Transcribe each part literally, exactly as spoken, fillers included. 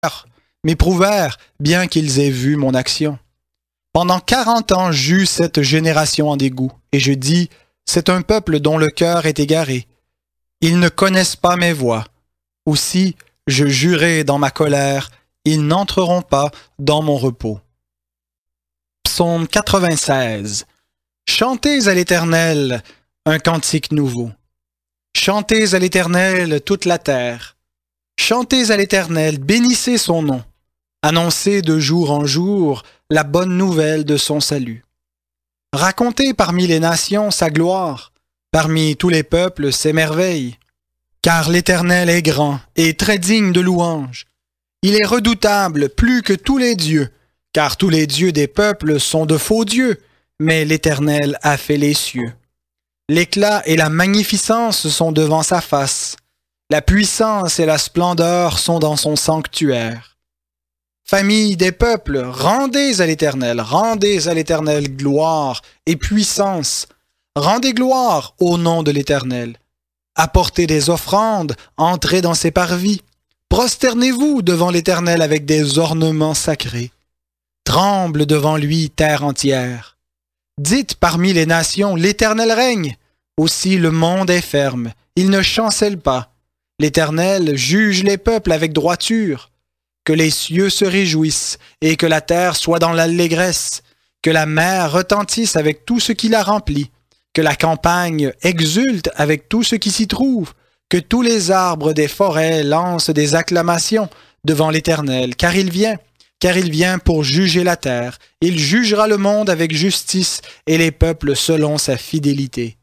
m'éprouvèrent, bien qu'ils aient vu mon action. Pendant quarante ans, j'eus cette génération en dégoût, et je dis, c'est un peuple dont le cœur est égaré. Ils ne connaissent pas mes voies. Aussi, je jurai dans ma colère, ils n'entreront pas dans mon repos. Psaume quatre-vingt-seize. Chantez à l'Éternel un cantique nouveau. Chantez à l'Éternel toute la terre. Chantez à l'Éternel, bénissez son nom. Annoncez de jour en jour la bonne nouvelle de son salut. Racontez parmi les nations sa gloire, parmi tous les peuples ses merveilles. Car l'Éternel est grand et très digne de louange. Il est redoutable plus que tous les dieux, car tous les dieux des peuples sont de faux dieux, mais l'Éternel a fait les cieux. L'éclat et la magnificence sont devant sa face. La puissance et la splendeur sont dans son sanctuaire. Famille des peuples, rendez à l'Éternel, rendez à l'Éternel gloire et puissance. Rendez gloire au nom de l'Éternel. Apportez des offrandes, entrez dans ses parvis. Prosternez-vous devant l'Éternel avec des ornements sacrés. Tremble devant lui, terre entière. Dites parmi les nations, l'Éternel règne. Aussi le monde est ferme, il ne chancelle pas. L'Éternel juge les peuples avec droiture. Que les cieux se réjouissent et que la terre soit dans l'allégresse. Que la mer retentisse avec tout ce qui la remplit. Que la campagne exulte avec tout ce qui s'y trouve. Que tous les arbres des forêts lancent des acclamations devant l'Éternel, car il vient, car il vient pour juger la terre. Il jugera le monde avec justice et les peuples selon sa fidélité.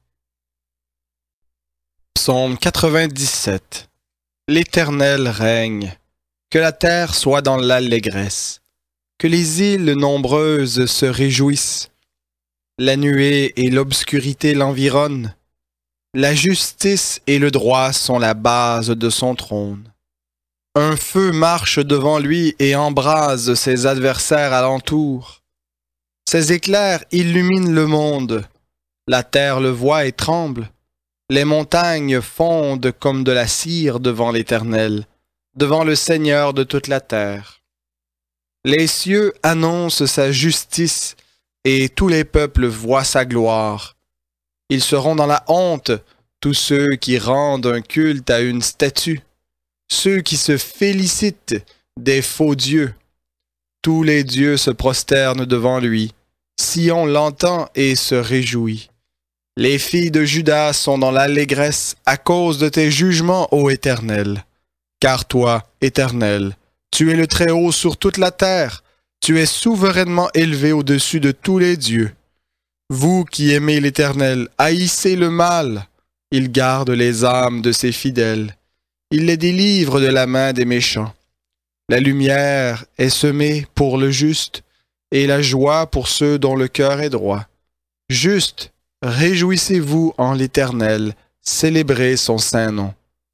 Psaume quatre-vingt-dix-sept. L'Éternel règne. Que la terre soit dans l'allégresse. Que les îles nombreuses se réjouissent. La nuée et l'obscurité l'environnent. La justice et le droit sont la base de son trône. Un feu marche devant lui et embrase ses adversaires alentour. Ses éclairs illuminent le monde. La terre le voit et tremble. Les montagnes fondent comme de la cire devant l'Éternel, devant le Seigneur de toute la terre. Les cieux annoncent sa justice et tous les peuples voient sa gloire. Ils seront dans la honte, tous ceux qui rendent un culte à une statue, ceux qui se félicitent des faux dieux. Tous les dieux se prosternent devant lui. Sion l'entend et se réjouit. Les filles de Juda sont dans l'allégresse à cause de tes jugements, ô Éternel. Car toi, Éternel, tu es le Très-Haut sur toute la terre. Tu es souverainement élevé au-dessus de tous les dieux. Vous qui aimez l'Éternel, haïssez le mal. Il garde les âmes de ses fidèles. Il les délivre de la main des méchants. La lumière est semée pour le juste, et la joie pour ceux dont le cœur est droit. Juste, réjouissez-vous en l'Éternel, célébrez son saint nom.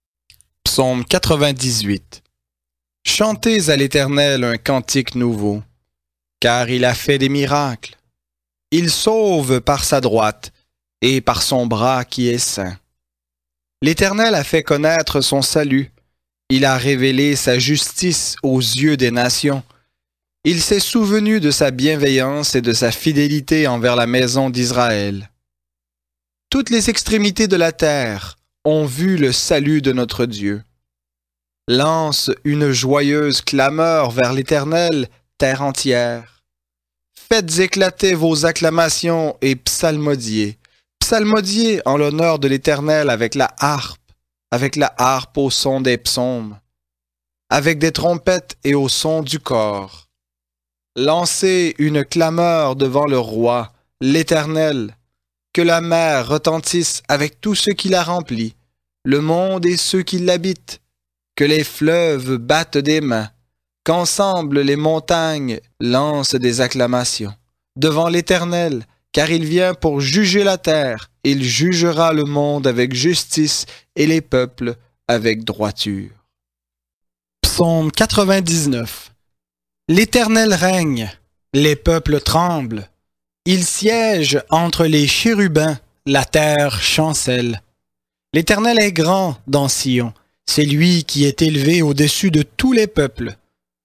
Psaume quatre-vingt-dix-huit. Chantez à l'Éternel un cantique nouveau, car il a fait des miracles. Il sauve par sa droite et par son bras qui est saint. L'Éternel a fait connaître son salut. Il a révélé sa justice aux yeux des nations. Il s'est souvenu de sa bienveillance et de sa fidélité envers la maison d'Israël. Toutes les extrémités de la terre ont vu le salut de notre Dieu. Lance une joyeuse clameur vers l'Éternel, terre entière. Faites éclater vos acclamations et psalmodiez. Psalmodiez en l'honneur de l'Éternel avec la harpe, avec la harpe au son des psaumes, avec des trompettes et au son du cor. Lancez une clameur devant le roi, l'Éternel. Que la mer retentisse avec tout ce qui la remplit, le monde et ceux qui l'habitent. Que les fleuves battent des mains, qu'ensemble les montagnes lancent des acclamations. Devant l'Éternel, car il vient pour juger la terre, il jugera le monde avec justice et les peuples avec droiture. Psaume quatre-vingt-dix-neuf. L'Éternel règne, les peuples tremblent. Il siège entre les chérubins, la terre chancelle. L'Éternel est grand dans Sion, c'est lui qui est élevé au-dessus de tous les peuples.